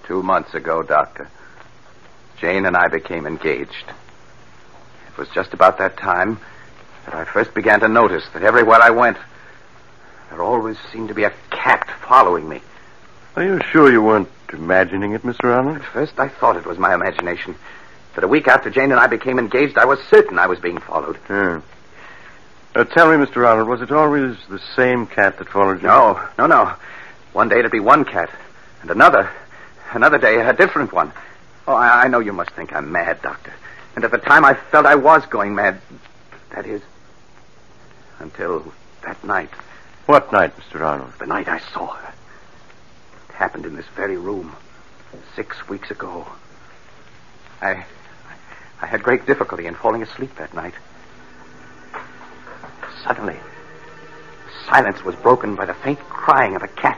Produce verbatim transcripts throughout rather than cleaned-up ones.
Two months ago, Doctor, Jane and I became engaged. It was just about that time that I first began to notice that everywhere I went, there always seemed to be a cat following me. Are you sure you weren't imagining it, Mister Arnold? At first, I thought it was my imagination. But a week after Jane and I became engaged, I was certain I was being followed. Yeah. Uh, tell me, Mister Arnold, was it always the same cat that followed you? No, no, no. One day it'd be one cat, and another, another day a different one. Oh, I, I know you must think I'm mad, Doctor. And at the time I felt I was going mad. That is, until that night. What night, Mister Arnold? The night I saw her. It happened in this very room, six weeks ago. I, I had great difficulty in falling asleep that night. Suddenly, the silence was broken by the faint crying of a cat.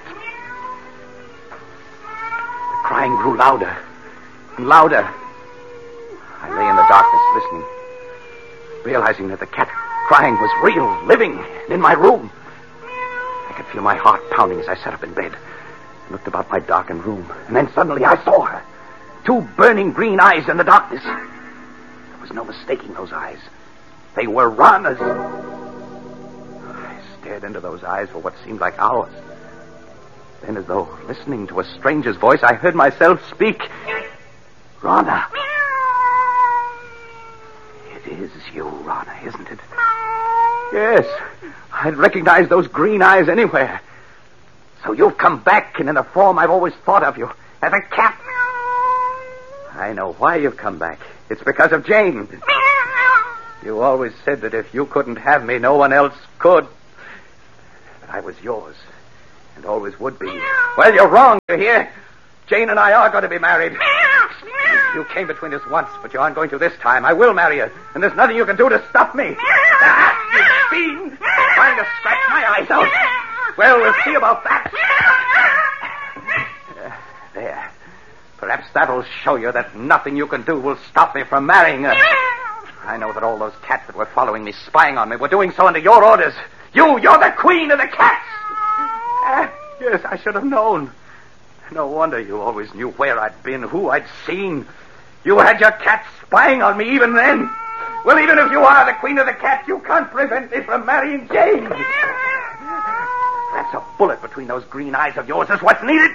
The crying grew louder and louder. I lay in the darkness listening, realizing that the cat crying was real, living, and in my room. I could feel my heart pounding as I sat up in bed and looked about my darkened room. And then suddenly I saw her. Two burning green eyes in the darkness. There was no mistaking those eyes. They were Rana's. I stared into those eyes for what seemed like hours. Then, as though listening to a stranger's voice, I heard myself speak. Rana. It is you, Rana, isn't it? Yes. I'd recognize those green eyes anywhere. So you've come back, and in a form I've always thought of you, as a cat. I know why you've come back. It's because of Jane. You always said that if you couldn't have me, no one else could. But I was yours, and always would be. Well, you're wrong, you hear? Jane and I are going to be married. You came between us once, but you aren't going to this time. I will marry you, and there's nothing you can do to stop me. Ah, you fiend! Trying to scratch my eyes out. Well, we'll see about that. Uh, there. Perhaps that'll show you that nothing you can do will stop me from marrying her. I know that all those cats that were following me, spying on me, were doing so under your orders. You, you're the queen of the cats. Uh, yes, I should have known. No wonder you always knew where I'd been, who I'd seen. You had your cats spying on me even then. Well, even if you are the queen of the cats, you can't prevent me from marrying Jane. That's a bullet between those green eyes of yours is what's needed.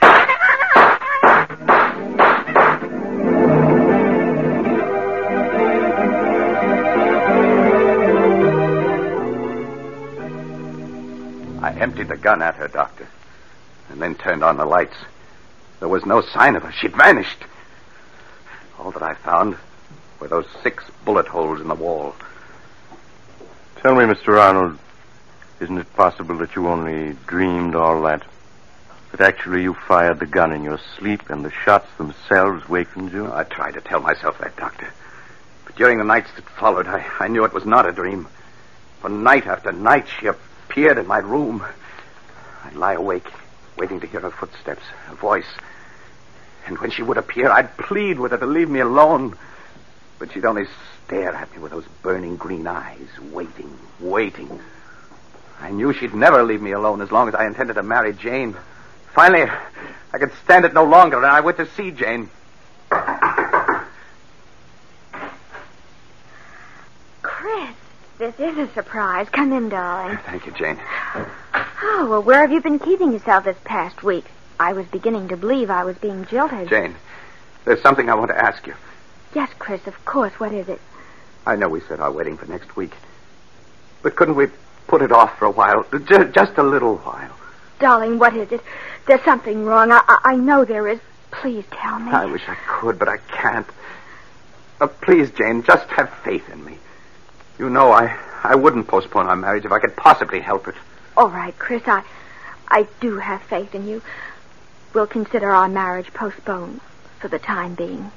I emptied the gun at her, Doctor, and then turned on the lights. There was no sign of her. She'd vanished. All that I found were those six bullet holes in the wall. Tell me, Mister Arnold, isn't it possible that you only dreamed all that? That actually you fired the gun in your sleep and the shots themselves wakened you? I tried to tell myself that, Doctor. But during the nights that followed, I, I knew it was not a dream. For night after night, she appeared in my room. I'd lie awake, waiting to hear her footsteps, her voice. And when she would appear, I'd plead with her to leave me alone. But she'd only stare at me with those burning green eyes, waiting, waiting. I knew she'd never leave me alone as long as I intended to marry Jane. Finally, I could stand it no longer, and I went to see Jane. Chris, this is a surprise. Come in, darling. Thank you, Jane. Oh, well, where have you been keeping yourself this past week? I was beginning to believe I was being jilted. Jane, there's something I want to ask you. Yes, Chris, of course. What is it? I know we set our wedding for next week. But couldn't we put it off for a while? Just, just a little while. Darling, what is it? There's something wrong. I, I, I know there is. Please tell me. I wish I could, but I can't. Uh, please, Jane, just have faith in me. You know I, I wouldn't postpone our marriage if I could possibly help it. All right, Chris, I, I do have faith in you. We'll consider our marriage postponed for the time being.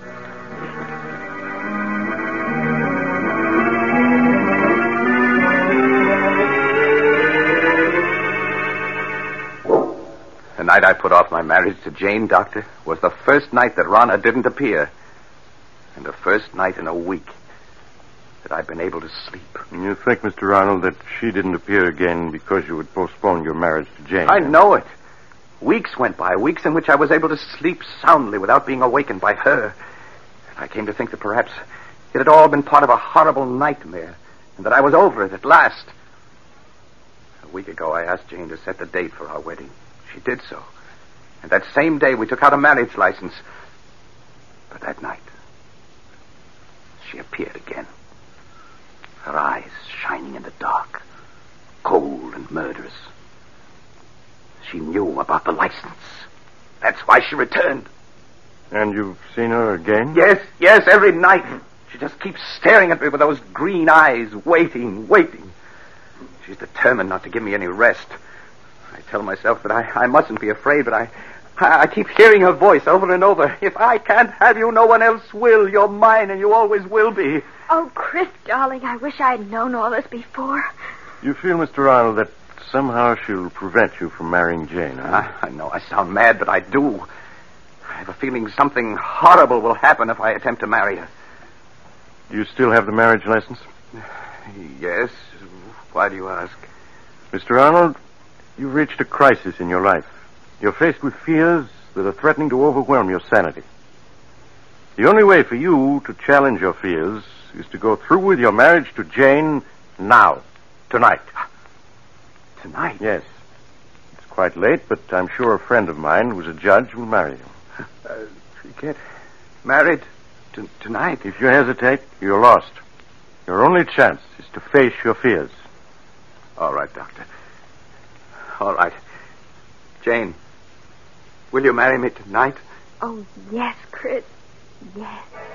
The night I put off my marriage to Jane, Doctor, was the first night that Rana didn't appear. And the first night in a week that I'd been able to sleep. You think, Mister Arnold, that she didn't appear again because you would postpone your marriage to Jane? I know it. Weeks went by, weeks in which I was able to sleep soundly without being awakened by her. I came to think that perhaps it had all been part of a horrible nightmare, and that I was over it at last. A week ago, I asked Jane to set the date for our wedding. She did so. And that same day, we took out a marriage license. But that night, she appeared again. Her eyes shining in the dark, cold and murderous. She knew about the license. That's why she returned. And you've seen her again? Yes, yes, every night. She just keeps staring at me with those green eyes, waiting, waiting. She's determined not to give me any rest. I tell myself that I, I mustn't be afraid, but I, I, I keep hearing her voice over and over. If I can't have you, no one else will. You're mine, and you always will be. Oh, Chris, darling, I wish I'd known all this before. You feel, Mister Arnold, that somehow she'll prevent you from marrying Jane, huh? I, I know I sound mad, but I do. I have a feeling something horrible will happen if I attempt to marry her. Do you still have the marriage license? Yes. Why do you ask? Mister Arnold, you've reached a crisis in your life. You're faced with fears that are threatening to overwhelm your sanity. The only way for you to challenge your fears is to go through with your marriage to Jane now, tonight. Tonight? Yes. It's quite late, but I'm sure a friend of mine who's a judge will marry you. Uh, you get married t- tonight? If you hesitate, you're lost. Your only chance is to face your fears. All right, Doctor. All right. Jane, will you marry me tonight? Oh, yes, Chris. Yes.